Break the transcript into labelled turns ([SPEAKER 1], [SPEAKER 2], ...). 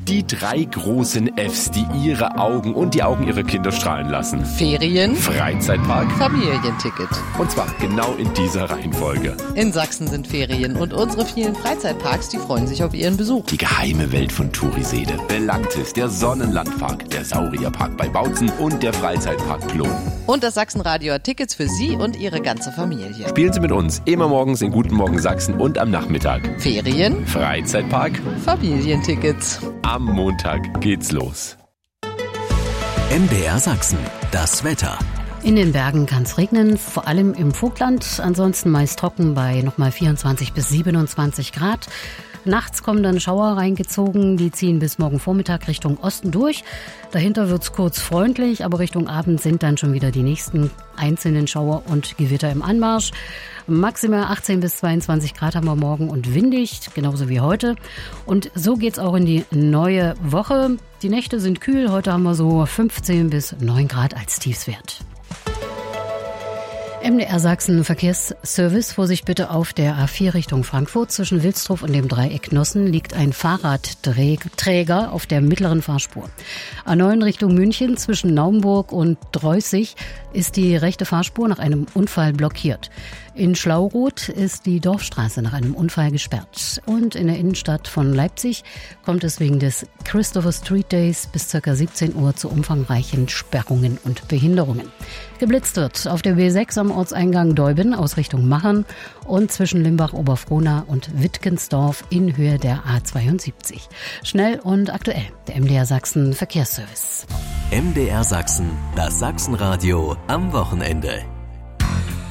[SPEAKER 1] Die 3 großen Fs, die ihre Augen und die Augen ihrer Kinder strahlen lassen.
[SPEAKER 2] Ferien,
[SPEAKER 1] Freizeitpark,
[SPEAKER 2] Familienticket.
[SPEAKER 1] und zwar genau in dieser Reihenfolge.
[SPEAKER 2] In Sachsen sind Ferien und unsere vielen Freizeitparks, die freuen sich auf ihren Besuch.
[SPEAKER 1] Die geheime Welt von Turiseede, Belangtis, der Sonnenlandpark, der Saurierpark bei Bautzen und der Freizeitpark Plon.
[SPEAKER 2] Und das Sachsenradio hat Tickets für Sie und Ihre ganze Familie.
[SPEAKER 1] Spielen Sie mit uns immer morgens in Guten Morgen Sachsen und am Nachmittag.
[SPEAKER 2] Ferien,
[SPEAKER 1] Freizeitpark,
[SPEAKER 2] Familientickets.
[SPEAKER 1] am Montag geht's los.
[SPEAKER 3] MDR Sachsen, das Wetter.
[SPEAKER 4] In den Bergen kann es regnen, vor allem im Vogtland. Ansonsten meist trocken bei nochmal 24 bis 27 Grad. Nachts kommen dann Schauer reingezogen, die ziehen bis morgen Vormittag Richtung Osten durch. Dahinter wird's kurz freundlich, aber Richtung Abend sind dann schon wieder die nächsten einzelnen Schauer und Gewitter im Anmarsch. Maximal 18 bis 22 Grad haben wir morgen und windig, genauso wie heute. Und so geht's auch in die neue Woche. Die Nächte sind kühl, heute haben wir so 15 bis 9 Grad als Tiefswert. MDR Sachsen Verkehrsservice. Vorsicht bitte auf der A4 Richtung Frankfurt. Zwischen Wilsdruff und dem Dreieck Nossen liegt ein Fahrradträger auf der mittleren Fahrspur. A9 Richtung München zwischen Naumburg und Dreußig ist die rechte Fahrspur nach einem Unfall blockiert. In Schlauroth ist die Dorfstraße nach einem Unfall gesperrt. Und in der Innenstadt von Leipzig kommt es wegen des Christopher Street Days bis ca. 17 Uhr zu umfangreichen Sperrungen und Behinderungen. Geblitzt wird auf der B6 am Ortseingang Deuben aus Richtung Machern und zwischen Limbach-Oberfrohna und Wittgensdorf in Höhe der A72. Schnell und aktuell, der MDR Sachsen Verkehrsservice.
[SPEAKER 3] MDR Sachsen, das Sachsenradio am Wochenende.